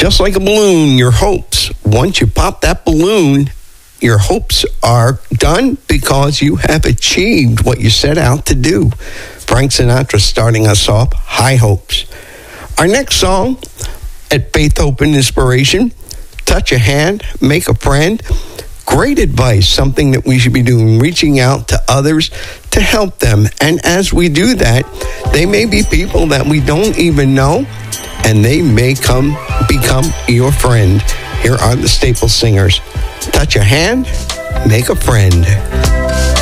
Just like a balloon, your hopes, once you pop that balloon, your hopes are done because you have achieved what you set out to do. Frank Sinatra starting us off, High Hopes. Our next song at Faith, Hope, and Inspiration, Touch a Hand, Make a Friend. Great advice, something that we should be doing, reaching out to others to help them. And as we do that, they may be people that we don't even know, and they may become your friend. Here are the Staple Singers. Touch a hand, make a friend.